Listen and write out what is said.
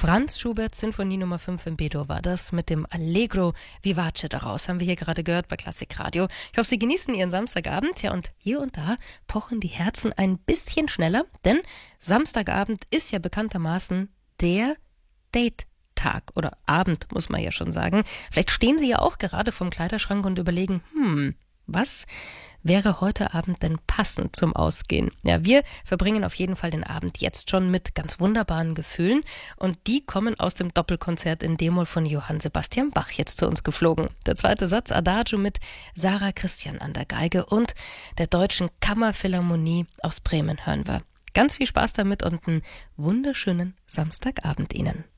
Franz Schubert, Sinfonie Nummer 5 in B-Dur war das, mit dem Allegro Vivace daraus, haben wir hier gerade gehört bei Klassikradio. Ich hoffe, Sie genießen Ihren Samstagabend. Ja, und hier und da pochen die Herzen ein bisschen schneller, denn Samstagabend ist ja bekanntermaßen der Date-Tag oder Abend, muss man ja schon sagen. Vielleicht stehen Sie ja auch gerade vorm Kleiderschrank und überlegen, was wäre heute Abend denn passend zum Ausgehen? Ja, wir verbringen auf jeden Fall den Abend jetzt schon mit ganz wunderbaren Gefühlen und die kommen aus dem Doppelkonzert in D-Moll von Johann Sebastian Bach jetzt zu uns geflogen. Der zweite Satz Adagio mit Sarah Christian an der Geige und der Deutschen Kammerphilharmonie aus Bremen hören wir. Ganz viel Spaß damit und einen wunderschönen Samstagabend Ihnen.